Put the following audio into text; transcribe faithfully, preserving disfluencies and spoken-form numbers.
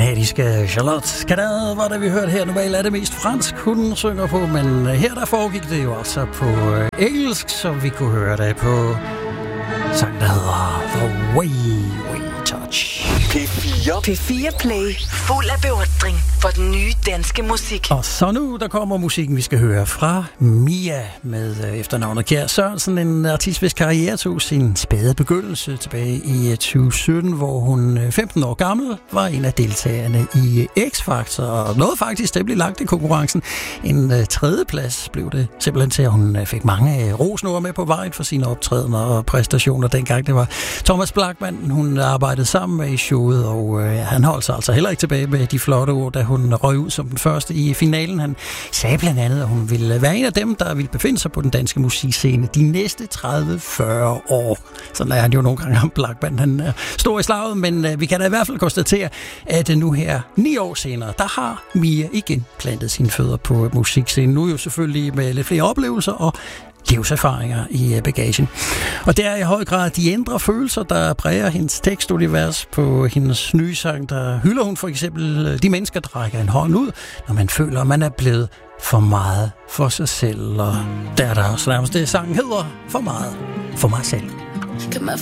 kanadiske Charlotte Canade var det, vi hørte her. Normalt er det mest fransk, hun synger på, men her der foregik det jo altså på engelsk, så vi kunne høre det på sang, der hedder The Way We Touch. P fire. P fire Play. Fuld af beundring for den nye danske musik. Og så nu, der kommer musikken, vi skal høre fra Mia med efternavnet Kjær Sørensen. En artist, hvis karriere tog sin spæde begyndelse tilbage i tyve sytten, hvor hun femten år gammel var en af deltagerne i X-Factor. Og nåede faktisk til at blive lagt i konkurrencen. En tredje plads blev det simpelthen til, at hun fik mange rosnumre med på vejen for sine optrædener og præstationer. Dengang det var Thomas Blachman, hun arbejdede sammen med i showet, og øh, han holdt sig altså heller ikke tilbage med de flotte ord, da hun røg ud som den første i finalen. Han sagde blandt andet, at hun ville være en af dem, der ville befinde sig på den danske musikscene de næste tredive til fyrre år. Sådan er han jo nogle gange ham Blachman. Han er stor i slaget, men øh, vi kan da i hvert fald konstatere, at øh, nu her ni år senere, der har Mia igen plantet sine fødder på musikscenen. Nu jo selvfølgelig med lidt flere oplevelser og livserfaringer i bagagen. Og det er i høj grad de indre følelser, der præger hendes tekstunivers. På hendes nye sang, der hylder hun for eksempel de mennesker, der rækker en hånd ud, når man føler, at man er blevet for meget for sig selv. Og der er der også nærmest det, sangen hedder, for meget for mig selv.